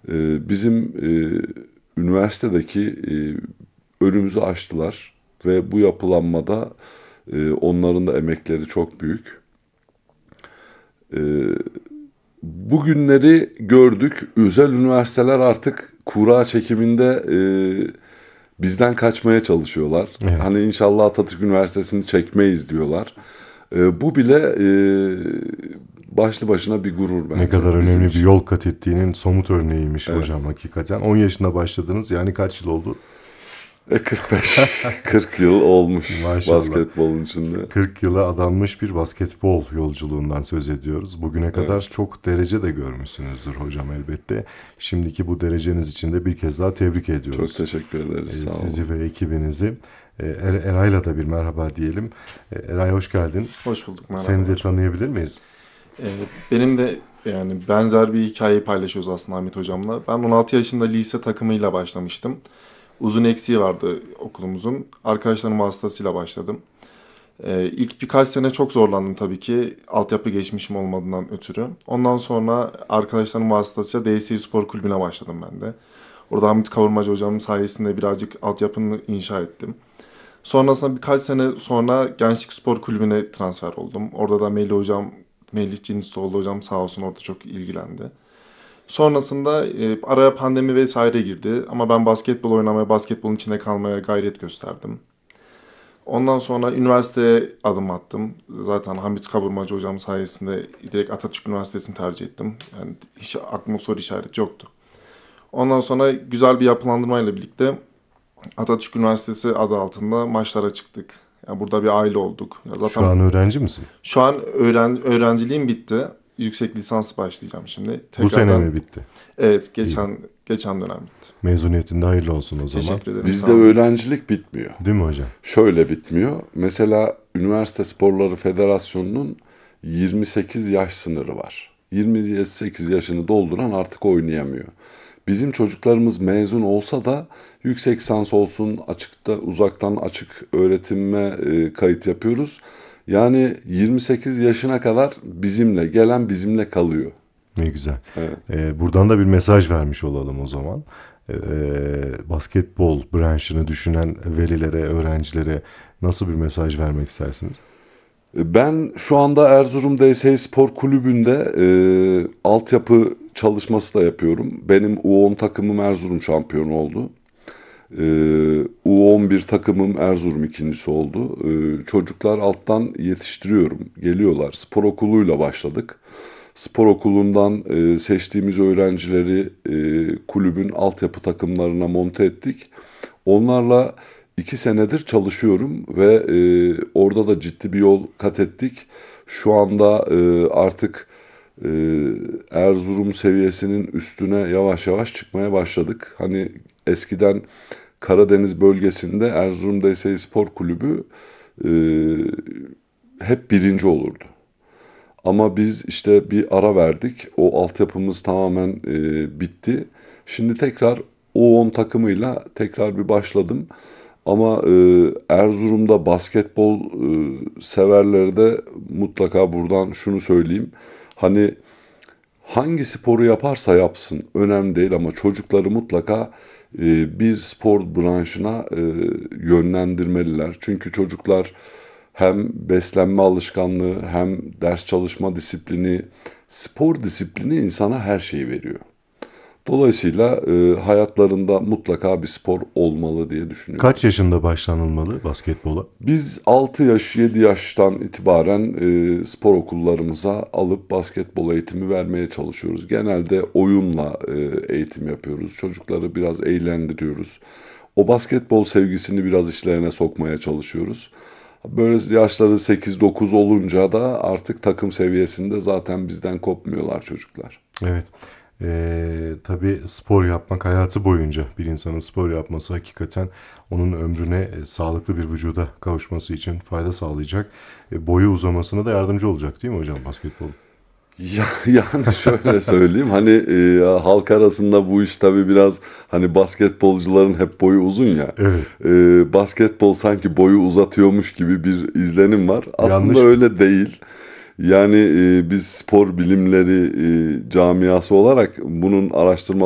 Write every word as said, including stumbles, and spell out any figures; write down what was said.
E, bizim e, üniversitedeki e, önümüzü açtılar ve bu yapılanmada e, onların da emekleri çok büyük. E, Bugünleri gördük. Özel üniversiteler artık kura çekiminde e, bizden kaçmaya çalışıyorlar. Evet. Hani inşallah Atatürk Üniversitesi'ni çekmeyiz diyorlar. E, bu bile e, başlı başına bir gurur Ne bence kadar bizim önemli bir için. yol kat ettiğinin somut örneğiymiş hocam Evet. hakikaten. on yaşında başladınız, yani kaç yıl oldu? E kırk beş kırk yıl olmuş Maşallah. basketbolun içinde. kırk yıla adanmış bir basketbol yolculuğundan söz ediyoruz. Bugüne kadar Evet. çok derece de görmüşsünüzdür hocam elbette. Şimdiki bu dereceniz için de bir kez daha tebrik Çok ediyoruz. teşekkür ederiz. Ee, Sağ sizi olun. ve ekibinizi. Ee, Er- Eray'la da bir merhaba diyelim. Ee, Eray, hoş geldin. Hoş bulduk, Seni de merhabalar. tanıyabilir miyiz? Ee, benim de yani benzer bir hikayeyi paylaşıyoruz aslında Ahmet Hocam'la. Ben on altı yaşında lise takımıyla başlamıştım. Uzun eksiği vardı okulumuzun. Arkadaşlarım vasıtasıyla başladım. Ee, ilk birkaç sene çok zorlandım tabii ki. Altyapı geçmişim olmadığından ötürü. Ondan sonra arkadaşlarım vasıtasıyla D S İ Spor Kulübü'ne başladım ben de. Orada Hamit Kavurmacı hocamın sayesinde birazcık altyapını inşa ettim. Sonrasında birkaç sene sonra Gençlik Spor Kulübü'ne transfer oldum. Orada da Melih hocam, Melih Cinisoğlu hocam sağ olsun orada çok ilgilendi. Sonrasında e, araya pandemi vesaire girdi ama ben basketbol oynamaya, basketbolun içinde kalmaya gayret gösterdim. Ondan sonra üniversiteye adım attım. Zaten Hamit Kavurmacı hocam sayesinde direkt Atatürk Üniversitesi'ni tercih ettim. Yani hiç aklıma soru işareti yoktu. Ondan sonra güzel bir yapılandırmayla birlikte Atatürk Üniversitesi adı altında maçlara çıktık. Yani burada bir aile olduk. Ya Şu zaten an öğrenci misin? şu an öğren öğrenciliğim bitti. Yüksek lisans başlayacağım şimdi. Bu sene Tekrardan mi bitti? evet İyi. geçen geçen dönem bitti. Mezuniyetinde hayırlı olsun o zaman. Teşekkür ederim, Bizde sağ olun. öğrencilik bitmiyor. Değil mi hocam? Şöyle bitmiyor. Mesela Üniversite Sporları Federasyonu'nun yirmi sekiz yaş sınırı var. yirmi sekiz yaşını dolduran artık oynayamıyor. Bizim çocuklarımız mezun olsa da yüksek lisans olsun, açıkta uzaktan açık öğretime e, kayıt yapıyoruz. Yani yirmi sekiz yaşına kadar bizimle, gelen bizimle kalıyor. Ne güzel. Evet. Ee, buradan da bir mesaj vermiş olalım o zaman. Ee, basketbol branşını düşünen velilere, öğrencilere nasıl bir mesaj vermek istersiniz? Ben şu anda Erzurum D S Spor Kulübü'nde e, altyapı çalışması da yapıyorum. Benim U on takımım Erzurum şampiyonu oldu. E, U on bir takımım Erzurum ikincisi oldu. E, çocuklar alttan yetiştiriyorum. Geliyorlar. Spor okuluyla başladık. Spor okulundan e, seçtiğimiz öğrencileri e, kulübün altyapı takımlarına monte ettik. Onlarla iki senedir çalışıyorum ve e, orada da ciddi bir yol kat ettik. Şu anda e, artık e, Erzurum seviyesinin üstüne yavaş yavaş çıkmaya başladık. Hani eskiden Karadeniz bölgesinde Erzurum D S Spor Kulübü e, hep birinci olurdu. Ama biz işte bir ara verdik. O altyapımız tamamen e, bitti. Şimdi tekrar U on takımıyla tekrar bir başladım. Ama e, Erzurum'da basketbol e, severlere de mutlaka buradan şunu söyleyeyim. Hani hangi sporu yaparsa yapsın önemli değil ama çocukları mutlaka e, bir spor branşına e, yönlendirmeliler. Çünkü çocuklar hem beslenme alışkanlığı hem ders çalışma disiplini, spor disiplini insana her şeyi veriyor. Dolayısıyla e, hayatlarında mutlaka bir spor olmalı diye düşünüyorum. Kaç yaşında başlanılmalı basketbola? Biz altı yaş, yedi yaştan itibaren e, spor okullarımıza alıp basketbol eğitimi vermeye çalışıyoruz. Genelde oyunla e, eğitim yapıyoruz. Çocukları biraz eğlendiriyoruz. O basketbol sevgisini biraz işlerine sokmaya çalışıyoruz. Böyle yaşları sekiz dokuz olunca da artık takım seviyesinde zaten bizden kopmuyorlar çocuklar. Evet. Ee, tabii spor yapmak hayatı boyunca bir insanın spor yapması hakikaten onun ömrüne e, sağlıklı bir vücuda kavuşması için fayda sağlayacak. E, boyu uzamasına da yardımcı olacak değil mi hocam basketbol? Ya, yani şöyle söyleyeyim hani e, halk arasında bu iş tabii biraz hani basketbolcuların hep boyu uzun ya. Evet. E, basketbol sanki boyu uzatıyormuş gibi bir izlenim var. Aslında Yanlış mı? öyle değil. Yani e, biz spor bilimleri e, camiası olarak bunun araştırma